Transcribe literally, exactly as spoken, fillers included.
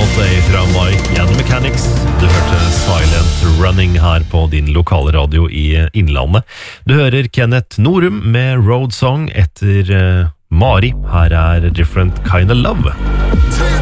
låt fra Mike and the Mechanics. Du hørte Silent Running her på din lokale radio i Innlandet. Du hører Kenneth Norum med Road Song etter uh, Mari. Her er Different Kind of Love.